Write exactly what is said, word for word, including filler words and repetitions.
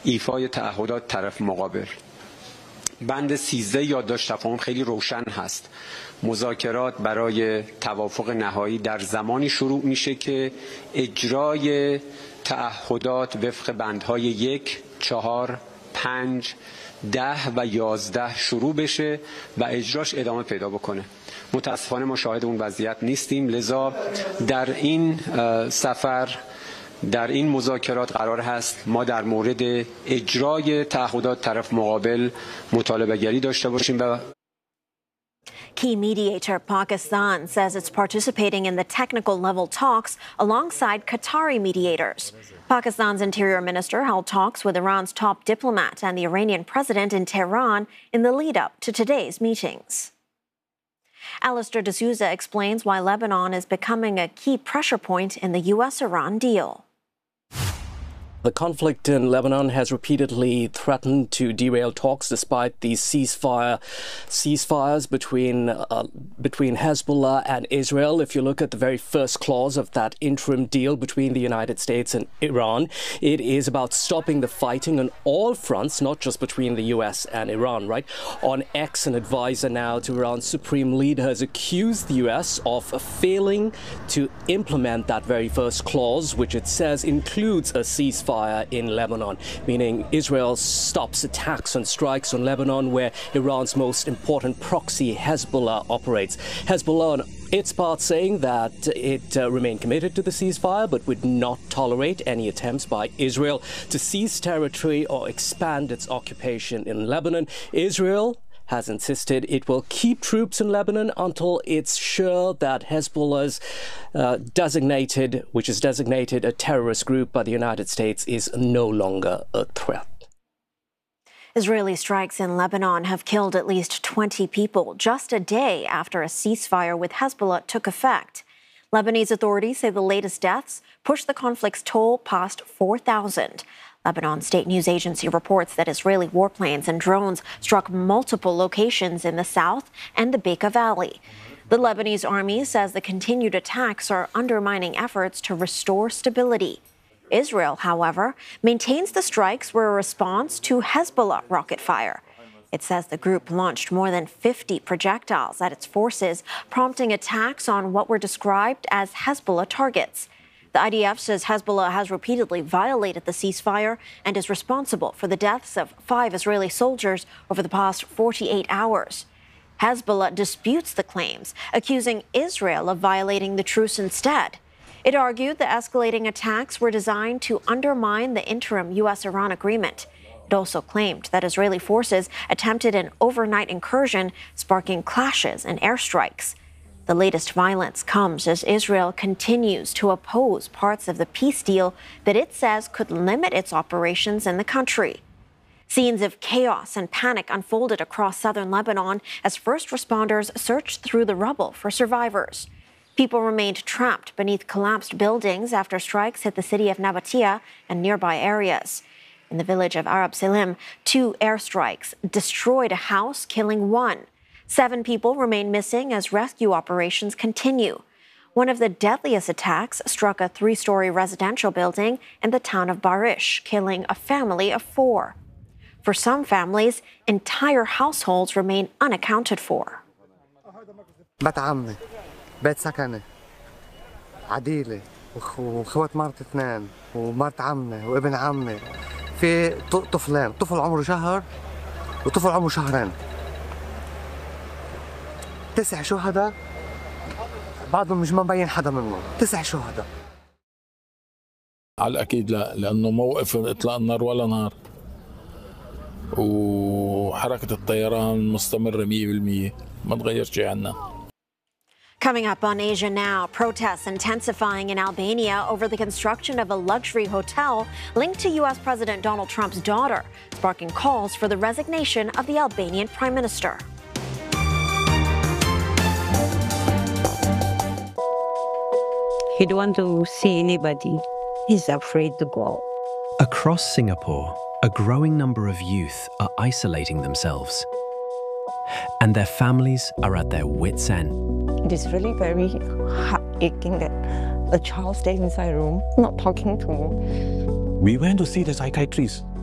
ایفای تعهدات طرف مقابل. بند سیزده یادداشت تفاهم خیلی روشن هست. مذاکرات برای توافق نهایی در زمانی شروع میشه که اجرای تعهدات وفق بندهای یک، چهار، پنج، ده و یازده شروع بشه و اجراش ادامه پیدا بکنه. متاسفانه ما شاهد اون وضعیت نیستیم، لذا در این سفر در این مذاکرات قرار هست ما در مورد اجرای تعهدات طرف مقابل مطالبه گری داشته باشیم و Key mediator Pakistan says it's participating in the technical level talks alongside Qatari mediators. Pakistan's interior minister held talks with Iran's top diplomat and the Iranian president in Tehran in the lead-up to today's meetings. Alistair D'Souza explains why Lebanon is becoming a key pressure point in the U S Iran deal. The conflict in Lebanon has repeatedly threatened to derail talks despite these ceasefire ceasefires between uh, between Hezbollah and Israel. If you look at the very first clause of that interim deal between the United States and Iran, it is about stopping the fighting on all fronts, not just between the U S and Iran, right? On X, an advisor now to Iran's supreme leader has accused the U S of failing to implement that very first clause, which it says includes a ceasefire in Lebanon, meaning Israel stops attacks and strikes on Lebanon, where Iran's most important proxy, Hezbollah, operates. Hezbollah, on its part, saying that it uh, remained committed to the ceasefire but would not tolerate any attempts by Israel to seize territory or expand its occupation in Lebanon. Israel has insisted it will keep troops in Lebanon until it's sure that Hezbollah's uh, designated, which is designated a terrorist group by the United States, is no longer a threat. Israeli strikes in Lebanon have killed at least twenty people just a day after a ceasefire with Hezbollah took effect. Lebanese authorities say the latest deaths pushed the conflict's toll past four thousand. Lebanon state news agency reports that Israeli warplanes and drones struck multiple locations in the south and the Bekaa Valley. The Lebanese army says the continued attacks are undermining efforts to restore stability. Israel, however, maintains the strikes were a response to Hezbollah rocket fire. It says the group launched more than fifty projectiles at its forces, prompting attacks on what were described as Hezbollah targets. The I D F says Hezbollah has repeatedly violated the ceasefire and is responsible for the deaths of five Israeli soldiers over the past forty-eight hours. Hezbollah disputes the claims, accusing Israel of violating the truce instead. It argued the escalating attacks were designed to undermine the interim U S Iran agreement. It also claimed that Israeli forces attempted an overnight incursion, sparking clashes and airstrikes. The latest violence comes as Israel continues to oppose parts of the peace deal that it says could limit its operations in the country. Scenes of chaos and panic unfolded across southern Lebanon as first responders searched through the rubble for survivors. People remained trapped beneath collapsed buildings after strikes hit the city of Nabatea and nearby areas. In the village of Arab Salim, two airstrikes destroyed a house, killing one. Seven people remain missing as rescue operations continue. One of the deadliest attacks struck a three-story residential building in the town of Barish, killing a family of four. For some families, entire households remain unaccounted for. بيت عمي، بيت سكني، عديلة، وخوات مرت اثنين، ومرت عمي، وابن عمي. في طفلين، طفل عمره شهر وطفل عمره شهرين. تسع شهداء، بعضهم مش مبين حدا منهم، تسع شهداء. على الأكيد لا، لأنه موقف إطلاق النار ولا نار. وحركة الطيران مستمرة مية بالمية، ما تغير شيء عنا. Coming up on Asia Now, protests intensifying in Albania over the construction of a luxury hotel linked to U S President Donald Trump's daughter, sparking calls for the resignation of the Albanian Prime Minister. He don't want to see anybody. He's afraid to go. Across Singapore, a growing number of youth are isolating themselves, and their families are at their wits' end. It is really very heart-aching that a child stays inside a room, not talking to me. We went to see the psychiatrist.